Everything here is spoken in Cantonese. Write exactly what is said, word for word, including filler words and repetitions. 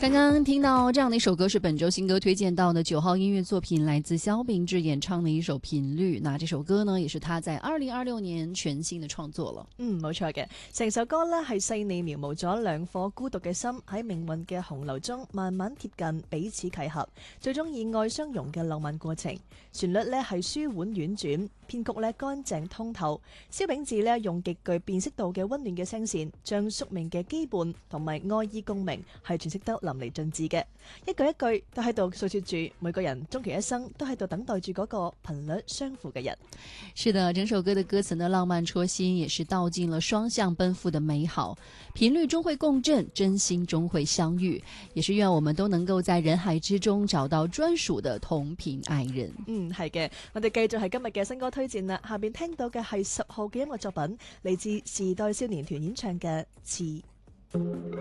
刚刚听到这样的一首歌是本周新歌推荐到的九号音乐作品，来自蕭秉治演唱的一首頻率。那這首歌呢也是他在二零二六年全新的創作了。 嗯，冇錯嘅，成首歌呢係細膩描摹咗兩顆孤獨嘅心喺命運嘅洪流中慢慢貼近，彼此契合，最終以愛相融嘅浪漫過程。旋律呢係舒緩婉轉，編曲呢乾淨通透。蕭秉治呢用極具辨識度嘅溫暖嘅聲線，將宿命嘅羈絆同埋愛意共鳴係詮釋得淋漓盡致嘅，一句一句都喺度訴說住每個人終其一生都喺度等待住嗰個頻率相符嘅人。 是的，整首歌的歌詞呢浪漫戳心，也是道盡了雙向奔赴的美好。頻率終會共振，真心終會相遇，也是願我們都能夠在人海之中找到專屬的同頻愛人。 嗯，係嘅，我哋繼續係今日嘅新歌推薦啦。下邊聽到嘅係十號嘅音樂作品，嚟自時代少年團演唱嘅《刺》。